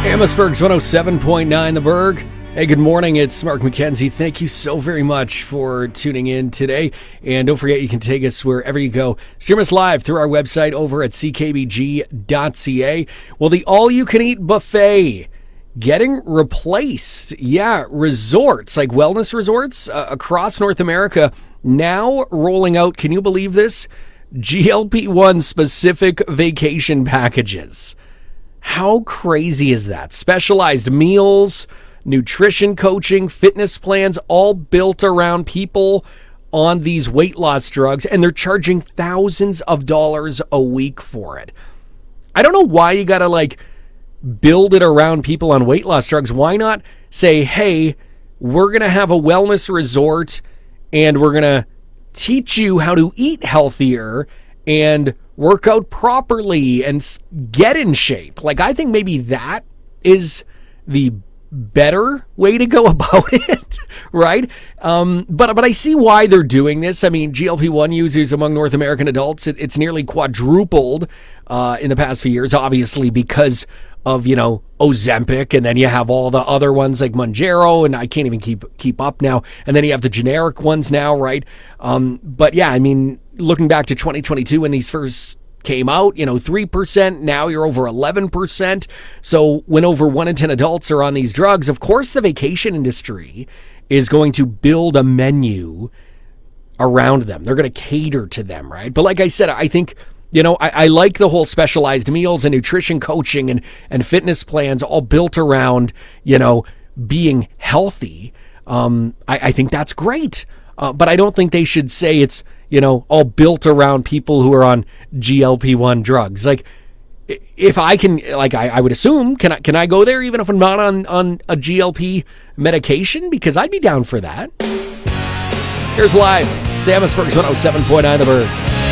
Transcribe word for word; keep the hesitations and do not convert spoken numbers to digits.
Amherstburg's one oh seven point nine The Berg. Hey, good morning. It's Mark McKenzie. Thank you so very much for tuning in today. And don't forget, you can take us wherever you go. Stream us live through our website over at c k b g dot c a. Well, the all-you-can-eat buffet getting replaced. Yeah, resorts, like wellness resorts uh, across North America, now rolling out, can you believe this? G L P one specific vacation packages. How crazy is that? Specialized meals, nutrition coaching, fitness plans, all built around people on these weight loss drugs, and they're charging thousands of dollars a week for it. I don't know why you gotta like build it around people on weight loss drugs. Why not say, hey, we're gonna have a wellness resort and we're gonna teach you how to eat healthier and work out properly and get in shape. Like, I think maybe that is the better way to go about it, right? Um, but but I see why they're doing this. I mean, G L P one users among North American adults, it, it's nearly quadrupled uh, in the past few years, obviously because of, you know, Ozempic, and then you have all the other ones like Mounjaro, and I can't even keep keep up now. And then you have the generic ones now, right? Um, but yeah, I mean, looking back to twenty twenty-two when these first came out, you know, three percent, now you're over eleven percent. So when over one in ten adults are on these drugs, of course the vacation industry is going to build a menu around them. They're going to cater to them, right? But like I said, I think, you know, I, I like the whole specialized meals and nutrition coaching and, and fitness plans all built around, you know, being healthy. Um, I, I think that's great. Uh, but I don't think they should say it's, you know, all built around people who are on G L P one drugs. Like, if I can, like, I, I would assume, can I can I go there even if I'm not on, on a G L P medication? Because I'd be down for that. Here's live. It's Amherstburg's one oh seven point nine The Berg.